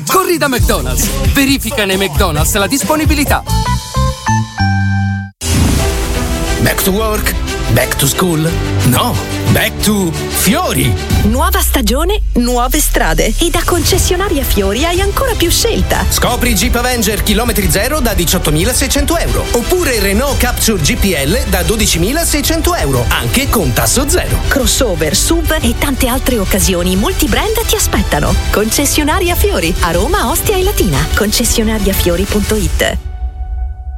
Corri da McDonald's. Verifica nei McDonald's la disponibilità. Back to work? Back to school? No, back to Fiori! Nuova stagione, nuove strade. E da concessionaria Fiori hai ancora più scelta. Scopri Jeep Avenger chilometri zero da 18.600 euro. Oppure Renault Capture GPL da 12.600 euro, anche con tasso zero. Crossover, SUV e tante altre occasioni multibrand ti aspettano. Concessionaria Fiori, a Roma, Ostia e Latina. Concessionariafiori.it.